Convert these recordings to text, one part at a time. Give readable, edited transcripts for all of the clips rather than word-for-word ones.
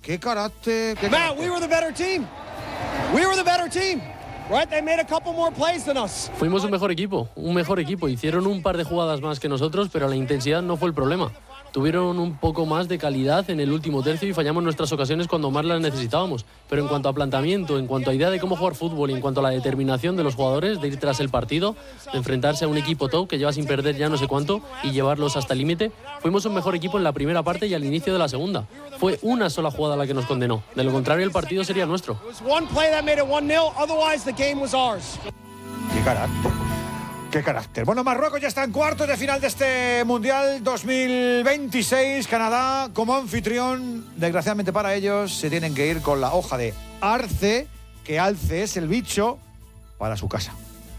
¡Qué carácter! Matt, we were the better team. We were the better team. Right? They made a couple more plays than us. Fuimos un mejor equipo. Hicieron un par de jugadas más que nosotros, pero la intensidad no fue el problema. Tuvieron un poco más de calidad en el último tercio y fallamos nuestras ocasiones cuando más las necesitábamos. Pero en cuanto a planteamiento, en cuanto a idea de cómo jugar fútbol y en cuanto a la determinación de los jugadores de ir tras el partido, de enfrentarse a un equipo top que lleva sin perder ya no sé cuánto y llevarlos hasta el límite, fuimos un mejor equipo en la primera parte y al inicio de la segunda. Fue una sola jugada la que nos condenó. De lo contrario, el partido sería nuestro. ¡Qué carácter! ¡Qué carácter! Bueno, Marruecos ya está en cuartos de final de este Mundial 2026. Canadá, como anfitrión, desgraciadamente para ellos, se tienen que ir con la hoja de arce, que alce es el bicho, para su casa.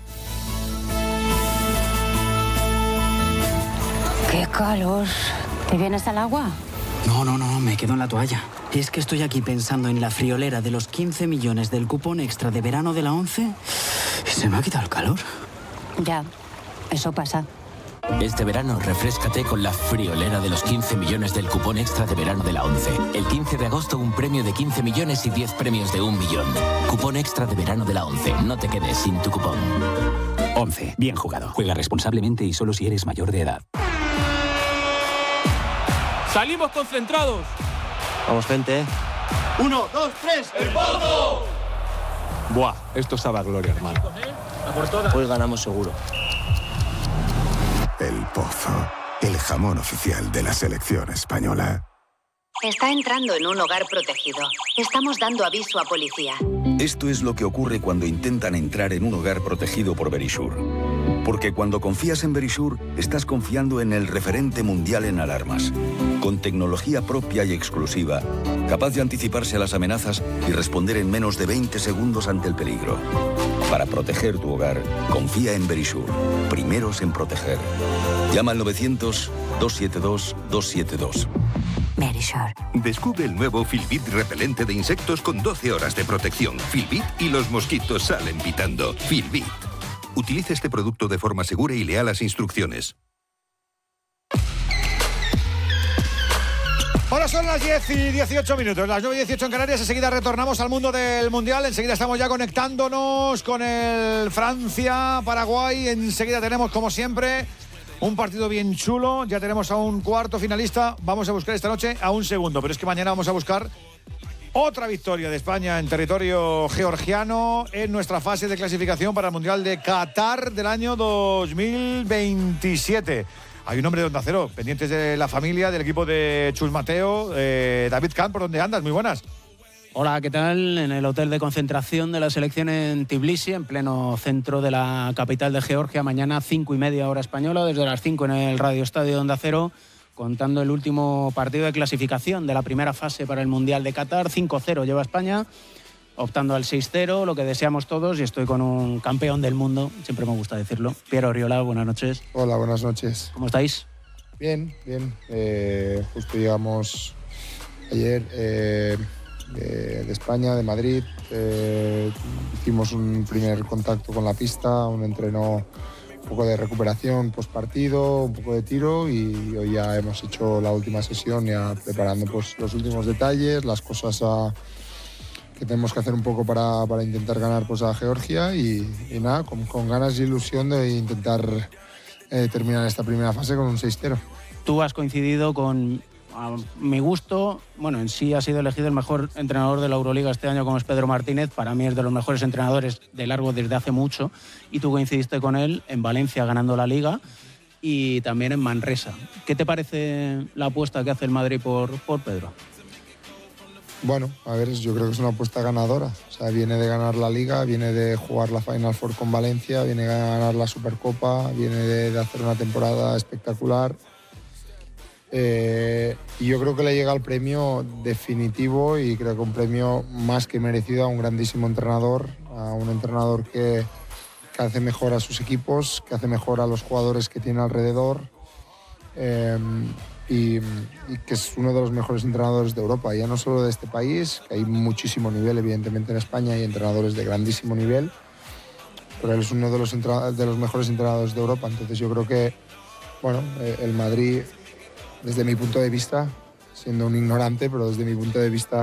¡Qué calor! ¿Te vienes al agua? No, me quedo en la toalla. Es que estoy aquí pensando en la friolera de los 15 millones del cupón extra de verano de la 11 y se me ha quitado el calor. Ya, eso pasa. Este verano refréscate con la friolera de los 15 millones del cupón extra de verano de la 11. El 15 de agosto un premio de 15 millones y 10 premios de 1 millón. Cupón extra de verano de la 11. No te quedes sin tu cupón. 11. Bien jugado. Juega responsablemente y solo si eres mayor de edad. ¡Salimos concentrados! Vamos, gente. 1, 2, 3, ¡el Pozo! Buah, esto sabe a gloria, hermano. Hoy ganamos seguro. El Pozo, el jamón oficial de la selección española. Está entrando en un hogar protegido. Estamos dando aviso a policía. Esto es lo que ocurre cuando intentan entrar en un hogar protegido por Verisure. Porque cuando confías en Verisure, estás confiando en el referente mundial en alarmas. Con tecnología propia y exclusiva, capaz de anticiparse a las amenazas y responder en menos de 20 segundos ante el peligro. Para proteger tu hogar, confía en Verisure. Primeros en proteger. Llama al 900-272-272. Verisure. Descubre el nuevo Filbit repelente de insectos con 12 horas de protección. Filbit y los mosquitos salen pitando. Filbit. Utilice este producto de forma segura y lea las instrucciones. Ahora son las 10 y 18 minutos, las 9 y 18 en Canarias. Enseguida retornamos al mundo del Mundial. Enseguida estamos ya conectándonos con el Francia-Paraguay. Enseguida tenemos, como siempre, un partido bien chulo. Ya tenemos a un cuarto finalista. Vamos a buscar esta noche a un segundo. Pero es que mañana vamos a buscar otra victoria de España en territorio georgiano en nuestra fase de clasificación para el Mundial de Qatar del año 2027. Hay un hombre de Onda Cero, pendientes de la familia, del equipo de Chus Mateo. David Kahn, ¿por dónde andas? Muy buenas. Hola, ¿qué tal? En el hotel de concentración de la selección en Tbilisi, en pleno centro de la capital de Georgia. Mañana 5:30 hora española, desde las 5 en el Radio Estadio de Onda Cero, contando el último partido de clasificación de la primera fase para el Mundial de Qatar. 5-0 lleva España, optando al 6-0, lo que deseamos todos, y estoy con un campeón del mundo, siempre me gusta decirlo. Pierre Oriola, buenas noches. Hola, buenas noches. ¿Cómo estáis? Bien. Justo llegamos ayer de España, de Madrid. Hicimos un primer contacto con la pista, un entreno, un poco de recuperación postpartido, un poco de tiro, y hoy ya hemos hecho la última sesión, ya preparando pues los últimos detalles, las cosas que tenemos que hacer un poco para intentar ganar pues a Georgia, y nada, con ganas y ilusión de intentar terminar esta primera fase con un 6-0. Tú has coincidido con, a mi gusto, bueno, en sí ha sido elegido el mejor entrenador de la Euroliga este año, como es Pedro Martínez. Para mí es de los mejores entrenadores de largo desde hace mucho, y tú coincidiste con él en Valencia ganando la Liga y también en Manresa. ¿Qué te parece la apuesta que hace el Madrid por Pedro? Bueno, a ver, yo creo que es una apuesta ganadora. O sea, viene de ganar la Liga, viene de jugar la Final Four con Valencia, viene de ganar la Supercopa, viene de hacer una temporada espectacular. Y yo creo que le llega el premio definitivo, y creo que un premio más que merecido a un grandísimo entrenador, a un entrenador que hace mejor a sus equipos, que hace mejor a los jugadores que tiene alrededor, y que es uno de los mejores entrenadores de Europa, ya no solo de este país, que hay muchísimo nivel, evidentemente en España hay entrenadores de grandísimo nivel, pero él es uno de los mejores entrenadores de Europa. Entonces yo creo que, bueno, el Madrid, desde mi punto de vista, siendo un ignorante, pero desde mi punto de vista